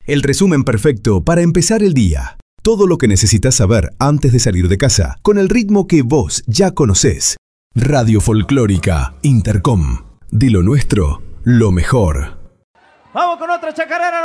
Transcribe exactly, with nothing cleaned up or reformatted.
el resumen perfecto para empezar el día. Todo lo que necesitas saber antes de salir de casa, con el ritmo que vos ya conocés. Radio Folclórica Intercom. De lo nuestro, lo mejor. Vamos con otra chacarera.